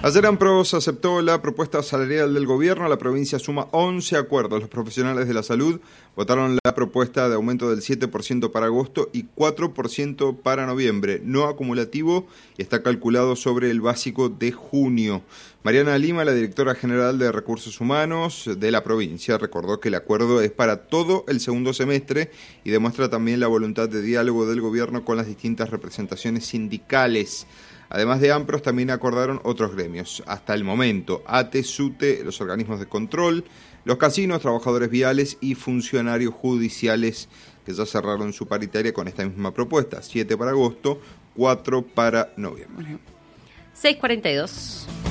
Ayer AMPROS aceptó la propuesta salarial del gobierno. La provincia suma 11 acuerdos. Los profesionales de la salud votaron la propuesta de aumento del 7% para agosto y 4% para noviembre, no acumulativo, y está calculado sobre el básico de junio. Mariana Lima, la directora general de Recursos Humanos de la provincia, recordó que el acuerdo es para todo el segundo semestre y demuestra también la voluntad de diálogo del gobierno con las distintas representaciones sindicales. Además de AMPROS, también acordaron otros gremios. Hasta el momento, ATE, SUTE, los organismos de control, los casinos, trabajadores viales y funcionarios judiciales que ya cerraron su paritaria con esta misma propuesta. 7 para agosto, 4 para noviembre. 6:42.